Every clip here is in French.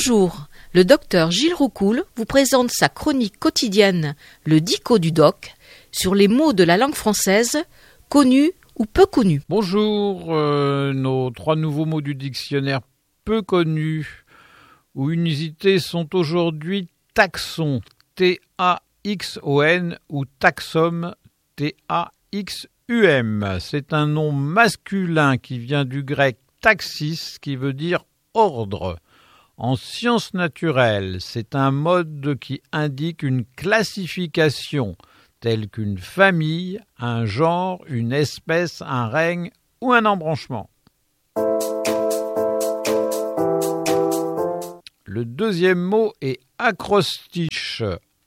Bonjour, le docteur Gilles Roucoul vous présente sa chronique quotidienne, le Dico du Doc, sur les mots de la langue française, connus ou peu connus. Bonjour, nos 3 nouveaux mots du dictionnaire peu connus ou inusités sont aujourd'hui taxon, T-A-X-O-N, ou taxum, T-A-X-U-M. C'est un nom masculin qui vient du grec taxis, qui veut dire ordre. En sciences naturelles, c'est un mode qui indique une classification, telle qu'une famille, un genre, une espèce, un règne ou un embranchement. Le deuxième mot est acrostiche,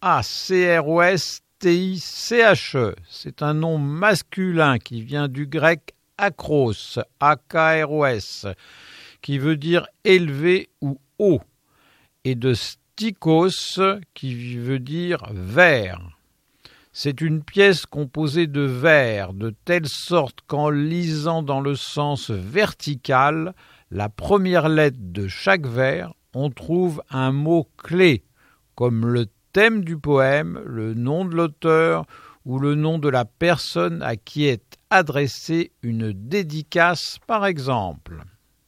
A-C-R-O-S-T-I-C-H-E. C'est un nom masculin qui vient du grec akros, A-K-R-O-S, qui veut dire élevé ou haut, et de stikos, qui veut dire verre. C'est une pièce composée de verre, de telle sorte qu'en lisant dans le sens vertical, la première lettre de chaque vers, on trouve un mot clé, comme le thème du poème, le nom de l'auteur ou le nom de la personne à qui est adressée une dédicace, par exemple.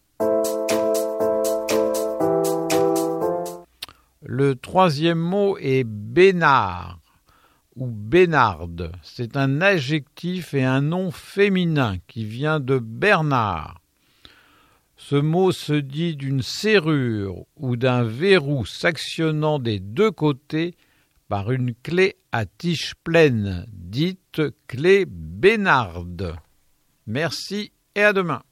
Le troisième mot est bénard ou bénarde. C'est un adjectif et un nom féminin qui vient de Bernard. Ce mot se dit d'une serrure ou d'un verrou s'actionnant des deux côtés par une clé à tige pleine, dite clé bénarde. Merci et à demain.